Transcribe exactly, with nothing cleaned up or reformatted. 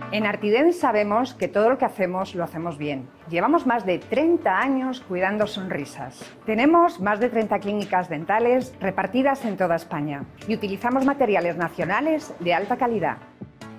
En Artident sabemos que todo lo que hacemos lo hacemos bien. Llevamos más de treinta años cuidando sonrisas. Tenemos más de treinta clínicas dentales repartidas en toda España y utilizamos materiales nacionales de alta calidad.